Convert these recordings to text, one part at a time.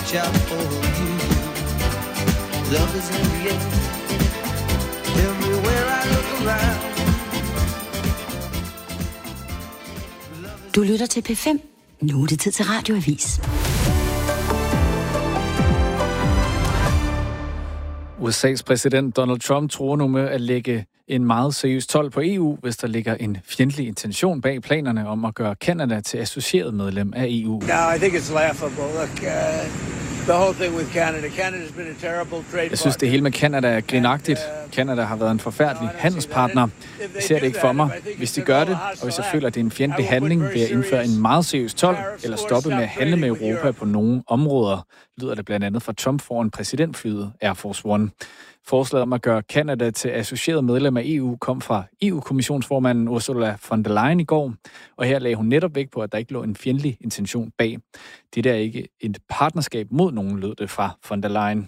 reach out for you. Love is in the air. Everywhere I look around. Du lytter til P5. Nu er det tid til Radioavis. USA's præsident Donald Trump tror nu med at lægge en meget seriøs told på EU, hvis der ligger en fjendtlig intention bag planerne om at gøre Canada til associeret medlem af EU. No, I think it's laughable. Look, the whole thing with Canada. Canada's been a terrible trade partner. Jeg synes, det hele med Canada er grinagtigt. Canada har været en forfærdelig handelspartner. Jeg ser det ikke for mig. Hvis de gør det, og hvis jeg føler, at det er en fjendtlig handling, vil jeg indføre en meget seriøs told, eller stoppe med at handle med Europa på nogle områder, lyder det blandt andet fra Trump foran præsidentflyet Air Force One. Forslaget om at gøre Canada til associeret medlem af EU kom fra EU-kommissionsformanden Ursula von der Leyen i går, og her lagde hun netop vægt på, at der ikke lå en fjendtlig intention bag. Det er ikke et partnerskab mod nogen, lød det fra von der Leyen.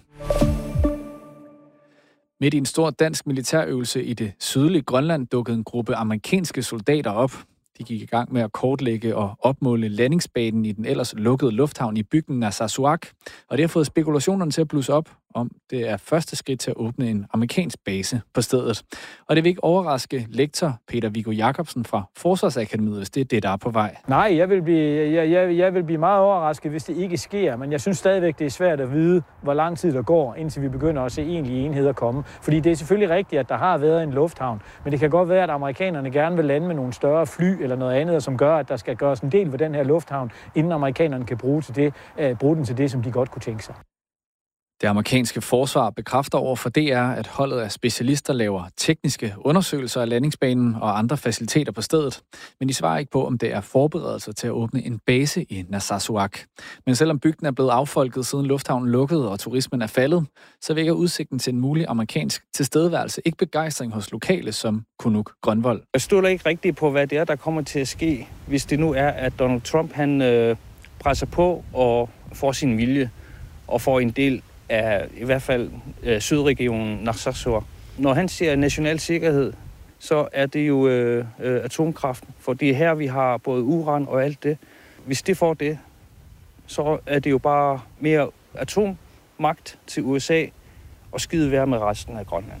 Midt i en stor dansk militærøvelse i det sydlige Grønland dukkede en gruppe amerikanske soldater op. De gik i gang med at kortlægge og opmåle landingsbanen i den ellers lukkede lufthavn i bygden Narsarsuaq, og det har fået spekulationerne til at blusse op, om det er første skridt til at åbne en amerikansk base på stedet. Og det vil ikke overraske lektor Peter Viggo Jacobsen fra Forsvarsakademiet, hvis det er det, der er på vej. Nej, jeg vil blive meget overrasket, hvis det ikke sker, men jeg synes stadigvæk, det er svært at vide, hvor lang tid der går, indtil vi begynder at se egentlige enheder komme. Fordi det er selvfølgelig rigtigt, at der har været en lufthavn, men det kan godt være, at amerikanerne gerne vil lande med nogle større fly eller noget andet, som gør, at der skal gøres en del ved den her lufthavn, inden amerikanerne kan bruge den til det, som de godt kunne tænke sig. Det amerikanske forsvar bekræfter over for DR, at holdet af specialister laver tekniske undersøgelser af landingsbanen og andre faciliteter på stedet. Men de svarer ikke på, om det er forberedelser til at åbne en base i Narsarsuaq. Men selvom bygden er blevet affolket siden lufthavnen lukkede og turismen er faldet, så vækker udsigten til en mulig amerikansk tilstedeværelse ikke begejstring hos lokale som Kunuk Grønvold. Jeg stoler ikke rigtigt på, hvad det er, der kommer til at ske, hvis det nu er, at Donald Trump han presser på og får sin vilje og får en del af i hvert fald sydregionen Narsarsuaq. Når han siger national sikkerhed, så er det jo atomkraften, for det er her, vi har både uran og alt det. Hvis det får det, så er det jo bare mere atommagt til USA og skide være med resten af Grønland.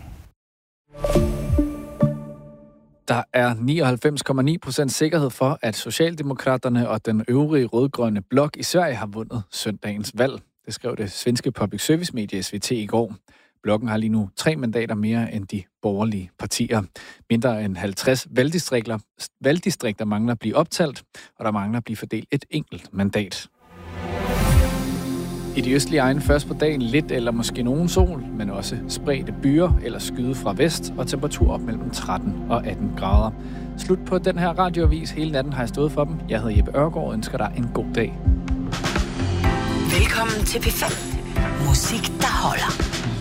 Der er 99,9% sikkerhed for, at Socialdemokraterne og den øvrige rødgrønne blok i Sverige har vundet søndagens valg. Det skrev det svenske public service medie SVT i går. Blokken har lige nu 3 mandater mere end de borgerlige partier. Mindre end 50 valgdistrikter mangler at blive optalt, og der mangler at blive fordelt et enkelt mandat. I de østlige egne først på dagen lidt eller måske nogen sol, men også spredte byer eller skyde fra vest og temperatur op mellem 13 og 18 grader. Slut på den her radioavis. Hele natten har jeg stået for dem. Jeg hedder Jeppe Ørgaard og ønsker dig en god dag. Velkommen til P5. Musik, der holder.